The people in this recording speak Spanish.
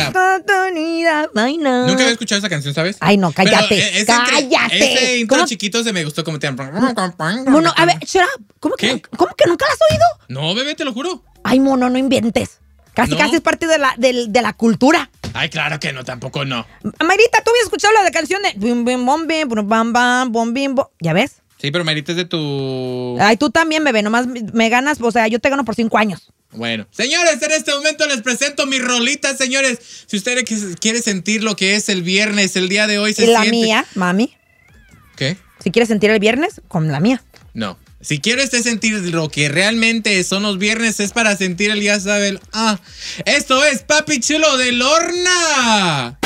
Nunca había escuchado esa canción, ¿sabes? Ay, no, cállate. Pero cállate. ese intro ¿Cómo? chiquito se me gustó como te... Mono, a ver, shut up. ¿Cómo que nunca la has oído? No, bebé, te lo juro. Ay, mono, no inventes. Casi es parte de la cultura. Ay, claro que no, tampoco no. Mayrita, ¿tú habías escuchado la canción de bim, bim, bom, bim, bam, bam, bom, bim, bom? ¿Ya ves? Sí, pero Marita es de tu... Ay, tú también, bebé. Nomás me ganas, o sea, yo te gano por 5 años. Bueno, señores, en este momento les presento mi rolita, señores. Si usted quiere sentir lo que es el viernes, el día de hoy se ¿Y la siente... mía, mami? ¿Qué? Si quieres sentir el viernes, con la mía. No. Si quiere usted sentir lo que realmente son los viernes, es para sentir el ya sabe. Esto es Papi Chulo de Lorna.